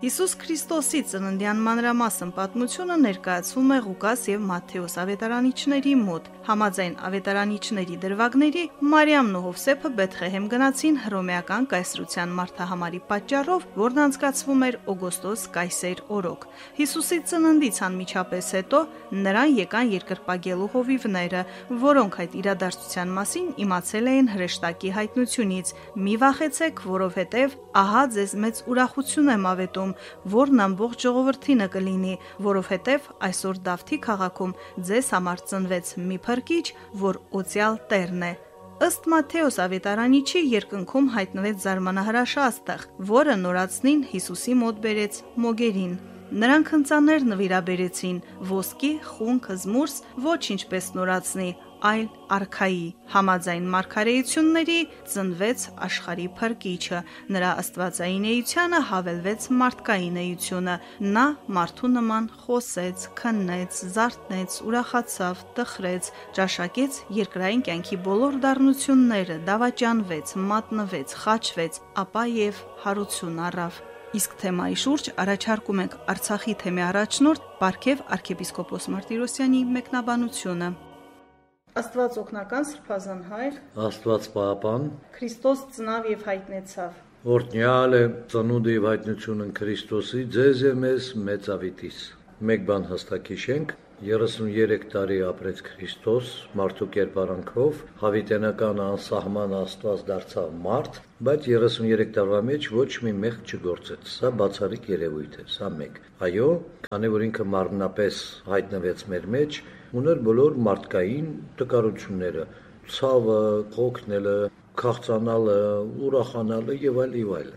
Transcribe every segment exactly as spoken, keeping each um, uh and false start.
Հիսուս Քրիստոսի ծննդյան մանրամասն պատմությունը ներկայացվում է Ղուկաս և Մատթեոս ավետարանիչների մոտ։ Համաձայն ավետարանիչների դրվագների Մարիամն ու Հովսեփը Բեթղեհեմ գնացին հռոմեական կայսրության մարդահամարի պատճառով, որն անցկացվում էր օգոստոս կայսեր օրոք։ Հիսուսի ծննդից անմիջապես հետո նրան եկան երկրպագելու հովիվները, որոնք այդ իրադարձության մասին իմացել էին հրեշտակի հայտնությունից։ Մի վախեցեք, որովհետև ահա ձեզ մեծ ուրախություն եմ ավետում, որն ամբողջ ժողովրդինը կլինի, որովհետև այսօր Դավթի քաղաքում ձեզ համար ծնվեց մի փրկիչ, որ օծյալ Տերն է։ Ըստ Մատթեոս ավետարանիչի երկնքում հայտնվեց զարմանահրաշ աստղ, որը նորածնին Հիսուսի մոտ բերեց մոգերին։ Նրանք հնծաներ նվիրաբերեցին, ոսկի, խունկ, զմուրս, ոչ ինչպես նորածնի, այլ արքայի։ Համաձայն մարգարեությունների ծնվեց աշխարհի փրկիչը, նրա աստվածային էությանը հավելվեց մարդկային էությունը։ Նա մարդու նման խոսեց, քննեց, զարթնեց, ուրախացավ, տխրեց, ճաշակեց երկրային կյանքի բոլոր դառնությունները, դավաճանվեց, մատնվեց, խաչվեց, ապա եւ հարություն առավ։ Իսկ թեմայի շուրջ առաջարկում ենք Արցախի թեմի առաջնորդ Պարքև arczepiskopos Martirosyan-ի մեկնաբանությունը։ Աստված օգնական Սրբազան հայր, Աստված պահապան, Քրիստոս ծնավ եւ հայտնեցավ։ Օրհնյալ է ծնունդը եւ հայտնությունն Քրիստոսի, ձեզ եւ մեզ մեծավիտիս։ Մեկ բան հստակիշենք, երեսունյերեք տարի ապրեց Քրիստոս, մարդու կերպարանքով, հավիտենական անսահման Աստված դարձավ մարդ, բայց երեսունյերեք տարվա մեջ ոչ մի մեղք չգործեց։ Սա բացառիկ երևույթ է, սա մեկ։ Այո, քանի որ ինքը մարմնապես հայտնվեց մեր մեջ, ուներ բոլոր մարդկային տկարությունները, ցավը, ողոքնելը, քաղցանալը, ուրախանալը եւ այլ եւ այլն։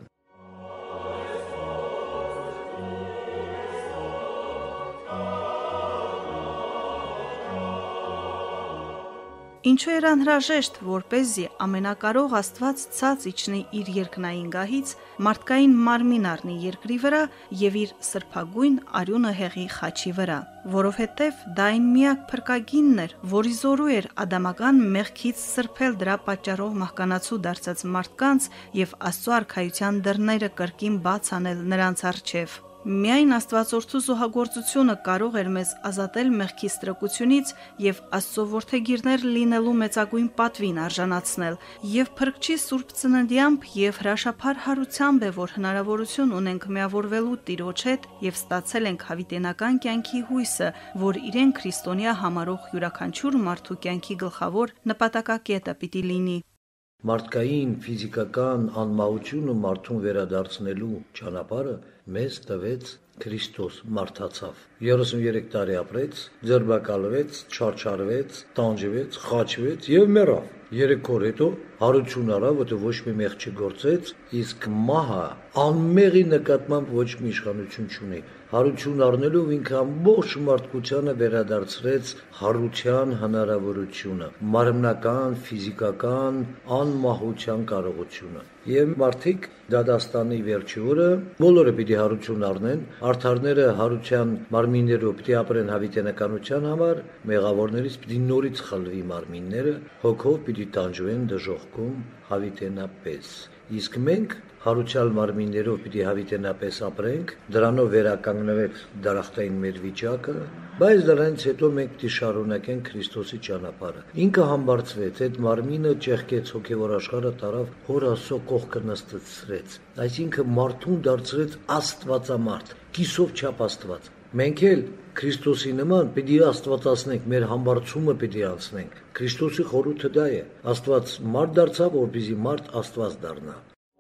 Ինչու էր անհրաժեշտ, որպեսզի ամենակարող Աստված ցած իջնի իր երկնային գահից, մարդկային մարմին առնի երկրի վրա եւ իր սրբագույն արյունը հեղի խաչի վրա, որովհետեւ դա այն միակ փրկագինն էր, որի զորու էր ադամական մեղքից սրբել դրա պատճառով մահկանացու դարձած մարդկանց եւ Աստծո արքայության դռները կրկին բաց անել նրանց առջև։ Միայն Աստվածորդու զոհագործությունը կարող էր մեզ ազատել մեղքի ստրկությունից եւ Աստծո որդեգիրներ լինելու մեծագույն պատվին արժանացնել, եւ Փրկչի Սուրբ Ծննդյամբ եւ հրաշափառ հարությամբ է, որ հնարավորություն ունենք միավորվելու Տիրոջ հետ եւ ստացել ենք հավիտենական կյանքի հույսը, որ իրեն քրիստոնյա համարող յուրաքանչյուր մարդու կյանքի գլխավոր նպատակակետը պիտի լինի։ Մարդկային ֆիզիկական անմահությունը մարդուն վերադարձնելու ճանապարհը մեզ տվեց Քրիստոս, մարդացավ։ երեսունյերեք տարի ապրեց, ձերբակալվեց, չարչարվեց, տանջվեց, խաչվեց եւ մեռավ։ Երեք օր հետո հարություն առավ, որտեղ ոչ մի մեղք չգործեց, իսկ մահը անմեղի նկատմամբ ոչ մի իշխանություն չունի։ Հարություն առնելով ինքը ամբողջ մարդկությանը վերադարձրեց հարության հնարավորությունը, մարմնական, ֆիզիկական անմահության կարողությունը։ Եվ մարդիկ դադաստանի վերջի օրը բոլորը պիտի հարություն առնեն, արդարները հարության մարմիններով պիտի ապրեն հավիտենականության համար, մեղավորներից պիտի նորից խլվի մարմինները, հոգով պիտի տանջվեն դժոխքում հավիտենապես։ Իսկ մենք հարության մարմիններով պիտի հավիտենապես ապրենք, դրանով վերականգնվեց դարախտային մեր վիճակը, բայց դրանից հետո մենք պիտի շարունակենք Քրիստոսի ճանապարհը։ Ինքը համբարձվեց, այդ մարմինը ճեղքեց, հոգևոր աշխարհը տարավ, Հոր Աստծո կողքը նստեցրեց։ Այսինքն մարդուն դարձրեց աստվածամարդ, կիսով չափ Աստված։ Մենք էլ Քրիստոսի նման պիտի աստվածացնենք, մեր համբարձումը պիտի անցնենք։ Քրիստոսի խորհուրդը դա է։ Աստված մարդ դարձավ, որպեսզի մարդ Աստված դառնա։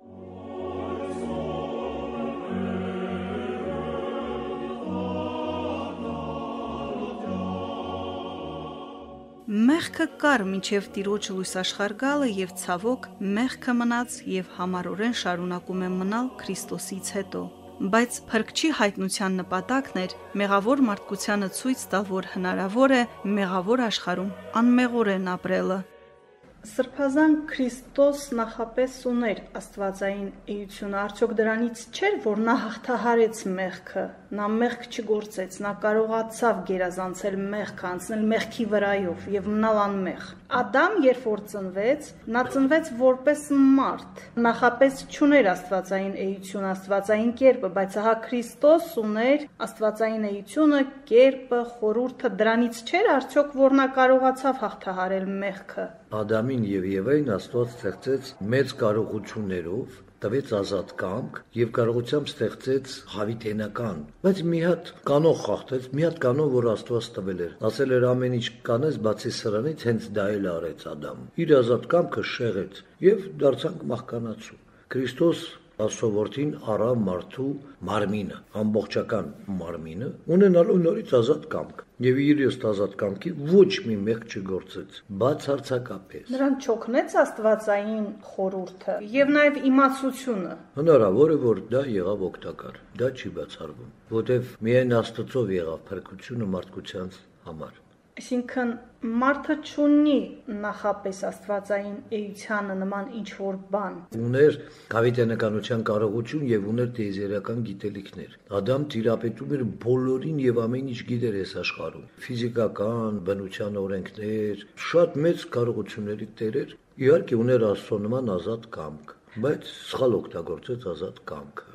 Մեղքը կար մինչև Տիրոջ լույս աշխարհ գալը եւ ցավոք մեղքը մնաց եւ համառորեն շարունակում է մնալ Քրիստոսից հետո։ Բայց Փրկչի հայտնության նպատակն էր մեղավոր մարդկությանը ցույց տալ, որ հնարավոր է մեղավոր աշխարհում անմեղորեն ապրելը։ Սրբազան Քրիստոս նախապես ուներ աստվածային էությունը, արդյոք դրանից չէր, որ նա հաղթահարեց մեղքը, նա մեղք չգործեց, նա կարողացավ գերազանցել մեղքը, անցնել մեղքի վրայով եւ մնալ անմեղ։ Ադամ, երբ որ ծնվեց, նա ծնվեց որպես մարդ։ Նախապես չուներ աստվածային էություն, աստվածային կերպը, բայց ահա Քրիստոս ուներ աստվածային էությունը, կերպը, խորհուրդը, դրանից չէր արդյոք, որ նա կարողացավ հաղթահարել մեղքը։ Ադամին եւ Եվային Աստված ստեղծեց մեծ կարողություններով, տվեց ազատ կամք եւ կարողությամբ ստեղծեց հավիտենական, բայց մի հատ կանոն խախտեց, մի հատ կանոն, որ Աստված տվել էր։ Ասել էր ամեն ինչ կանես, բացի սրանից, հենց դա էլ արեց Ադամը։ Իր ազատ կամքը շեղեց եւ դարձանք մահկանացու։ Քրիստոս Աստծո որդին առավ մարդու մարմինը, ամբողջական մարմինը, ունենալու նորից ազատ կամք։ Եվ իր ըստ ազատ կամքի ոչ մի մեղք չգործեց, բացարձակապես։ Նրան չօգնեց աստվածային խորհուրդը եւ նաեւ իմացությունը։ Հնարավոր է, որ դա եղավ օգտակար, դա չի բացառվում, որտեվ միայն Աստծով եղավ փրկությունը մարդկության համար։ Այսինքն մարդը չունի նախապես աստվածային էությանը նման ինչ-որ բան։ Ուներ հավիտենականության կարողություն եւ ուներ տիեզերական գիտելիքներ։ Ադամ տիրապետում էր բոլորին եւ ամեն ինչ գիտեր այս աշխարհում։ Ֆիզիկական, բնության օրենքներ, շատ մեծ կարողությունների տեր էր։ Իհարկե ուներ Աստծո նման ազատ կամք, բայց սխալ օգտագործեց ազատ կամքը։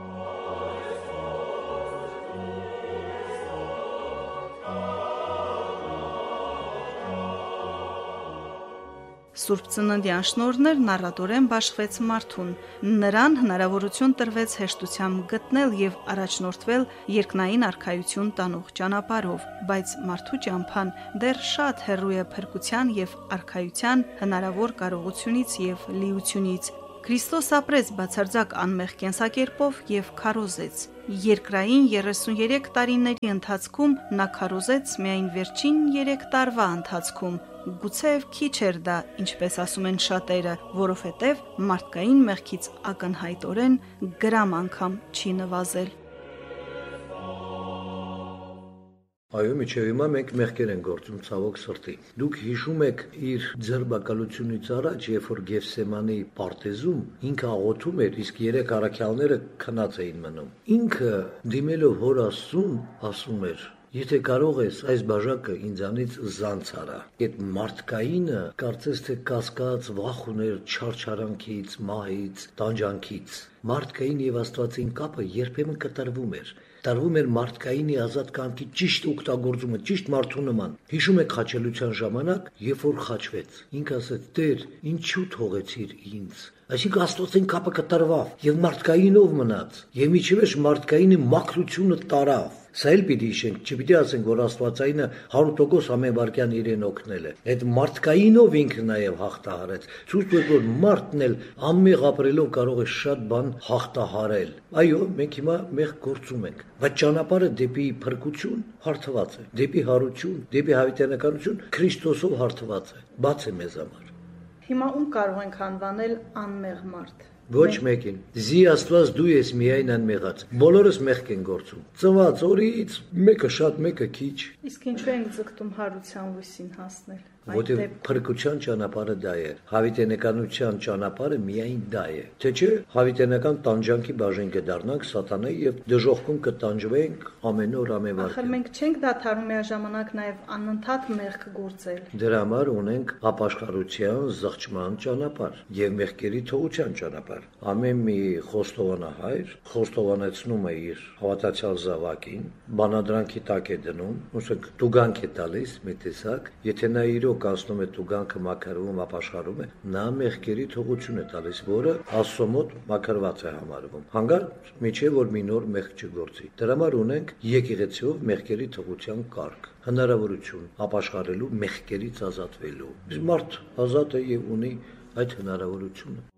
Սուրբ Ծննդյան շնորհներն առատորեն բաշխվեց մարդուն, նրան հնարավորություն տրվեց հեշտությամբ գտնել եւ առաջնորդվել երկնային արքայություն տանող ճանապարհով, բայց մարդու ճամփան դեռ շատ հեռու է փրկության եւ արքայության հնարավոր կարողությունից եւ լիությունից։ Քրիստոս ապրեց բացարձակ անմեղ կենսակերպով եւ քարոզեց։ Երկրային երեսուներեք տարիների ընթացքում նա քարոզեց միայն վերջին երեք տարվա ընթացքում։ Գուցեև քիչ էր դա, ինչպես ասում են շատերը, որովհետև մարդկային մեղքից ակնհայտորեն գրամ անգամ չի նվազել։ Այո, միջև հիմա մենք մեղքեր են գործում ցավոք սրտի։ Դուք հիշում եք իր ձերբակալությունից առաջ, երբ որ Գեֆսեմանի պարտեզում ինքը աղոթում էր, իսկ երեք առաքյալները քնած էին մնում։ Ինքը դիմելով Հոր Աստծուն ասում էր. Եթե կարող ես, այս բաժակը ինձանից զանց արա։ Այդ մարդկայինը կարծես թե կասկած վախ ուներ չարչարանքից, մահից, տանջանքից։ Մարդկային եւ Աստվածային կապը երբեմն կտրվում էր։ Տարվում էր մարդկայինի ազատ կամքի ճիշտ օգտագործումը, ճիշտ մարդու նման։ Հիշում եք խաչելության ժամանակ, երբ որ խաչվեց, ինքը ասաց. «Տեր, ինչու թողեցիր ինձ»։ Այսինքն Աստծոյին կապը կտրվավ եւ մարդկայինով մնաց։ Եվ միջևեջ մարդկայինի մաքրությունը տարավ։ Սա էլ պիտի հիշենք, չպիտի ասենք, որ Աստվածայինը հարյուր տոկոս ամեն վարքյան իրեն օգնել է։ Այդ մարդկայինով ինքը նաեւ հաղթահարեց։ Ցույց տուր, որ մարդն էլ անմեղ ապրելով կարող է շատ բան հաղթահարել։ Այո, մենք հիմա մեղ գործում ենք, բայց ճանապարհը դեպի փրկություն հարթված է, դեպի հարություն, դեպի հավիտենականություն Քրիստոսով հարթված է։ Բաց է մեզ համար։ Հիմա ում կարող ենք անվանել անմեղ մարդ։ Ոչ մեկին։ Զի Աստված դու ես միայն անմեղած։ Բոլորս մեղք են գործում։ Ծնված օրից մեկը շատ, մեկը քիչ։ Իսկ ինչու ենք ձգտում հարության լույսին հասնել։ Որտեղ փրկության ճանապարհը դա է, հավիտենականության ճանապարհը միայն դա է։ Թե չէ, հավիտենական տանջանքի բաժին կդառնանք սատանայի եւ դժոխքում կտանջվենք ամեն օր ամեն վարք։ Ախր մենք չենք դադարում միաժամանակ նաեւ անընդհատ մեղք գործել։ Դրա համար ունենք ապաշխարության, զղջման ճանապարհ եւ մեղքերի թողության ճանապարհ։ Ամեն մի խոստովանահայր խոստովանեցնում է իր հավատացյալ զավակին, բանադրանքի տակ է դնում, ուսեք տուգանք է տալիս մի տեսակ, եթե նա իրոք անցնում է տուգանքը մաքրվում, ապաշխարում է, նա մեղքերի թողություն է տալիս, որը Աստծո մոտ մաքրված է համարվում։ Հանգարտ միջև որ մի նոր մեղք չգործի։ Դրա համար ունենք եկեղեցիով մեղքերի թողության կարգ, հնարավորություն ապաշխարելու, մեղքերից ազատվելու։ Մարդ ազատ է եւ ունի այդ հնարավորությունը։